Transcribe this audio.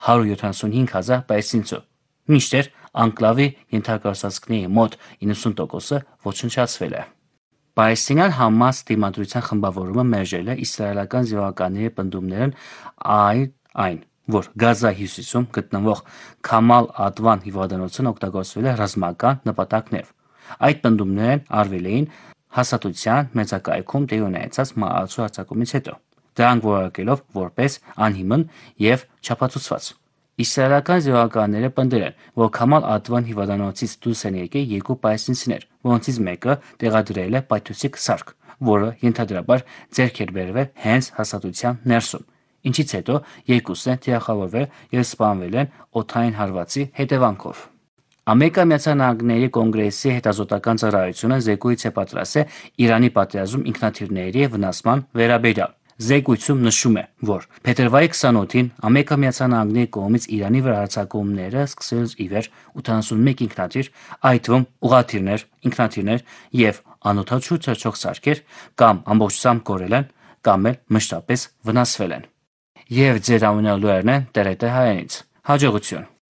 175,000 պալեստինցու։ Մինչդեռ անկլավի ենթակառուցվածքների մոտ 90%-ը ոչնչացվել է։ Պալեստինյան Համաս դիմադրության խմբավորումը մերժել է իսրայելական զինվորականների պնդումներն այն, որ Գազայի հյուսիսում գտնվող Քամալ Ադվան հիվանդանոցն օգտագործվել է ռազմական նպատակներով։ Այդ պնդումներն արվել էին հաստատության մեծակայքում տեղի ունեցած մահացու հարձակումից հետո, դրանք որակելով որպես անհիմն և չափածուցված։ Իսրայելական զինվորականները պնդել են, որ Քամալ Ադվան հիվանդանոցից դուրս են եկել երկու պալեստինցիներ, որոնցից մեկը տեղադրել է պայթուցիկ սարք, որը ենթադրաբար ձեռք էր բերվել հենց հաստատության ներսում, ինչից հետո երկուսն են թիրախավորվել և սպանվել են օդային հարվածի հետևանքով։ ԱՄՆ Կոնգրեսի հետազոտական ծառայությունը զեկույց է պատրաստել Իրանի պատերազմում ինքնաթիռների վնասման վերաբերյալ։ Զեկույցում նշում է, որ փետրվարի 28-ին ԱՄՆ կողմից Իրանի վրա հարձակումները սկսելուց ի վեր 81 ինքնաթիռ, այդ թվում ուղղաթիռներ, ինքնաթիռներ և անօդաչու թռչող սարքեր կամ ամբողջությամբ կորել են, կամ էլ մշտապես վնասվել են։ Եվ ձեր ամենալուրերն են ՏՐՏ հայերենից։ Հաջողություն։